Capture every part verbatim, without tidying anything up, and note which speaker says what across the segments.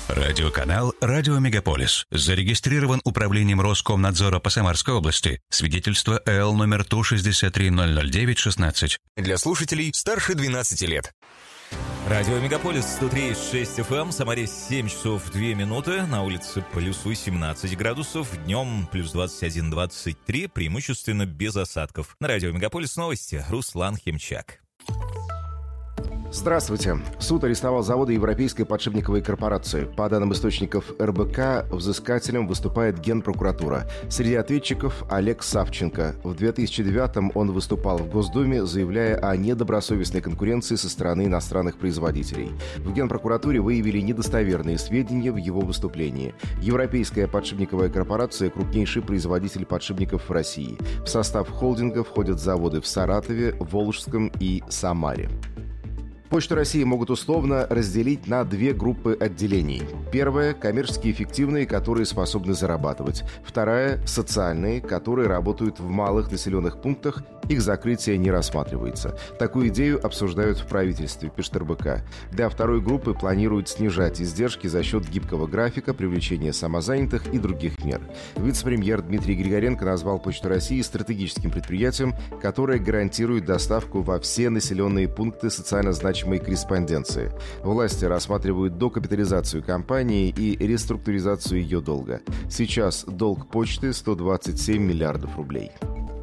Speaker 1: Радиоканал «Радио Мегаполис». Зарегистрирован управлением Роскомнадзора по Самарской области. Свидетельство эл номер Ту шестьдесят три ноль ноль девять шестнадцать.
Speaker 2: Для слушателей старше двенадцати лет.
Speaker 3: Радио Мегаполис сто три и шесть эф эм, Самаре семь часов две минуты, на улице плюс восемнадцать градусов, днем плюс двадцать один двадцать три, преимущественно без осадков. На Радио Мегаполис новости, Руслан Химчак.
Speaker 4: Здравствуйте. Суд арестовал заводы Европейской подшипниковой корпорации. По данным источников эр бэ ка, взыскателем выступает Генпрокуратура. Среди ответчиков Олег Савченко. В две тысячи девятом он выступал в Госдуме, заявляя о недобросовестной конкуренции со стороны иностранных производителей. В Генпрокуратуре выявили недостоверные сведения в его выступлении. Европейская подшипниковая корпорация – крупнейший производитель подшипников в России. В состав холдинга входят заводы в Саратове, Волжском и Самаре. Почту России могут условно разделить на две группы отделений. Первая – коммерчески эффективные, которые способны зарабатывать. Вторая – социальные, которые работают в малых населенных пунктах, их закрытие не рассматривается. Такую идею обсуждают в правительстве, пишет эр бэ ка. Для второй группы планируют снижать издержки за счет гибкого графика, привлечения самозанятых и других мер. Вице-премьер Дмитрий Григоренко назвал Почту России стратегическим предприятием, которое гарантирует доставку во все населенные пункты социально значимых корреспонденции. Власти рассматривают докапитализацию компании и реструктуризацию ее долга. Сейчас долг почты сто двадцать семь миллиардов рублей.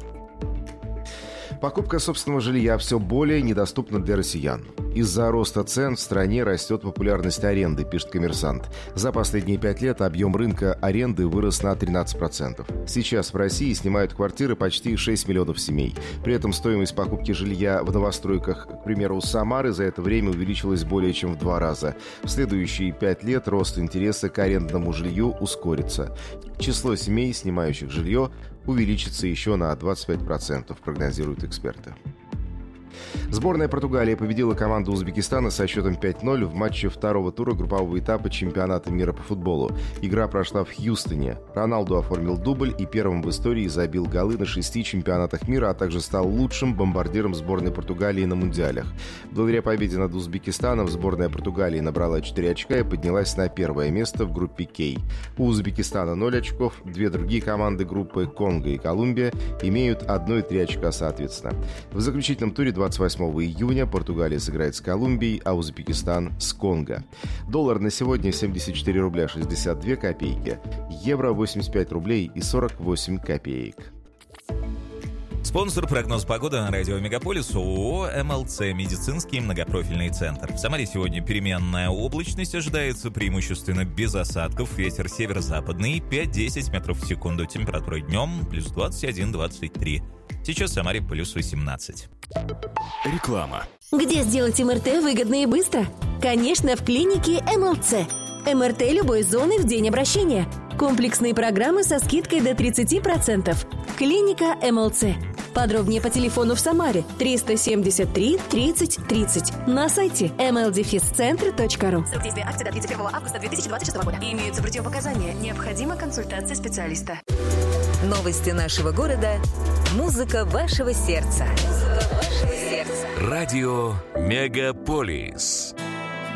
Speaker 4: Покупка собственного жилья все более недоступна для россиян. Из-за роста цен в стране растет популярность аренды, пишет «Коммерсант». За последние пять лет объем рынка аренды вырос на тринадцать процентов. Сейчас в России снимают квартиры почти шесть миллионов семей. При этом стоимость покупки жилья в новостройках, к примеру, у Самары, за это время увеличилась более чем в два раза. В следующие пять лет рост интереса к арендному жилью ускорится. Число семей, снимающих жилье, увеличится еще на двадцать пять процентов, прогнозируют эксперты. Сборная Португалии победила команду Узбекистана со счетом пять ноль в матче второго тура группового этапа чемпионата мира по футболу. Игра прошла в Хьюстоне. Роналду оформил дубль и первым в истории забил голы на шести чемпионатах мира, а также стал лучшим бомбардиром сборной Португалии на мундиалях. Благодаря победе над Узбекистаном сборная Португалии набрала четыре очка и поднялась на первое место в группе К. У Узбекистана ноль очков, две другие команды группы Конго и Колумбия имеют одно и три очка соответственно. В заключительном туре двадцать восьмого июня Португалия сыграет с Колумбией, а Узбекистан с Конго. Доллар на сегодня семьдесят четыре рубля шестьдесят две копейки, евро восемьдесят пять рублей и сорок восемь копеек.
Speaker 3: Спонсор прогноз погоды на Радио Мегаполис ООО эм эл цэ «Медицинский многопрофильный центр». В Самаре сегодня переменная облачность ожидается, преимущественно без осадков. Ветер северо-западный пять-десять метров в секунду. Температура днем плюс двадцать один двадцать три. Сейчас в Самаре плюс восемнадцать.
Speaker 2: Реклама.
Speaker 5: Где сделать эм эр тэ выгодно и быстро? Конечно, в клинике эм эл цэ. эм эр тэ любой зоны в день обращения. Комплексные программы со скидкой до тридцать процентов. Клиника эм эл цэ. Подробнее по телефону в Самаре триста семьдесят три тридцать тридцать. На сайте эм эл дефис центр точка ру.
Speaker 6: Срок действия акции до тридцать первого августа две тысячи двадцать шестого года. Имеются противопоказания. Необходима консультация специалиста.
Speaker 7: Новости нашего города. Музыка вашего сердца. Музыка вашего сердца.
Speaker 2: Радио Мегаполис.